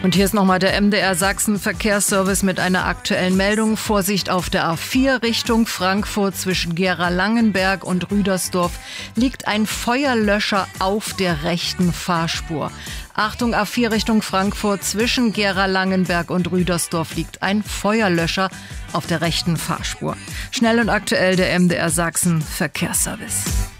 Und hier ist nochmal der MDR Sachsen Verkehrsservice mit einer aktuellen Meldung. Vorsicht auf der A4 Richtung Frankfurt zwischen Gera-Langenberg und Rüdersdorf liegt ein Feuerlöscher auf der rechten Fahrspur. Achtung, A4 Richtung Frankfurt zwischen Gera-Langenberg und Rüdersdorf liegt ein Feuerlöscher auf der rechten Fahrspur. Schnell und aktuell der MDR Sachsen Verkehrsservice.